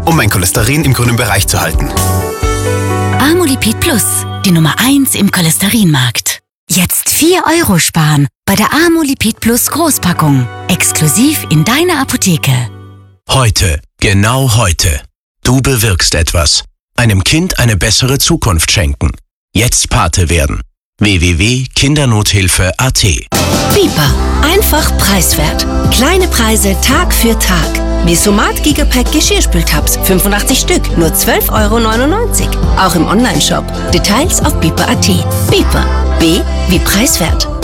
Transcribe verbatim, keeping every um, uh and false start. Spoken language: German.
um mein Cholesterin im grünen Bereich zu halten. Amolipid Plus, die Nummer eins im Cholesterinmarkt. Jetzt vier Euro sparen bei der Amolipid Plus Großpackung. Exklusiv in deiner Apotheke. Heute, genau heute. Du bewirkst etwas. Einem Kind eine bessere Zukunft schenken. Jetzt Pate werden. w w w punkt kindernothilfe punkt a t. Biber. Einfach preiswert. Kleine Preise Tag für Tag. Wie Somat Gigapack Geschirrspültabs. fünfundachtzig Stück. Nur zwölf Euro neunundneunzig. Auch im Onlineshop. Details auf biber punkt a t. Biber. B wie preiswert.